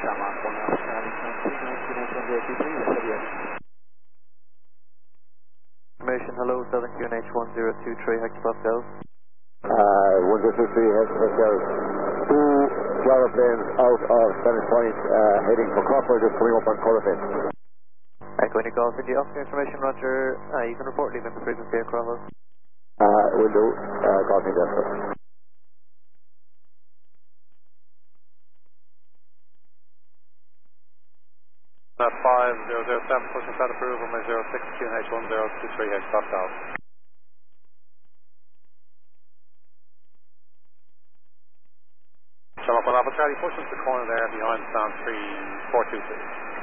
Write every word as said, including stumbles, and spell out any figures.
Mark one Alpha Charlie, Information, hello, Southern Q N H one zero two three hectopascals. Uh, one zero two three hectopascals. Two Java planes out of Spanish Point, uh, heading for Crawford, just coming up on Corofin. Echo, any calls for the officer information, Roger. Uh, you can report leaving the frequency at Crawford. Uh, will do. Uh, call me Delta. Uh, five zero zero seven, pushing set approval, my zero six Q N H one zero two three H, stop out. Come up on Alpha Charlie, pushing to the corner there behind stand three four two two.